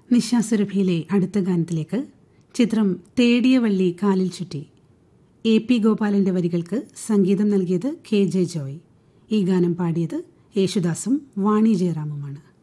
നിശാസുരഭിയിലെ അടുത്ത ഗാനത്തിലേക്ക്. ചിത്രം തേടിയ വള്ളി കാലിൽ ചുറ്റി. AP ഗോപാലന്റെ വരികൾക്ക് സംഗീതം നൽകിയത് KJ ജോയ്. ഈ ഗാനം പാടിയത് യേശുദാസും വാണി ജയറാമുമാണ്.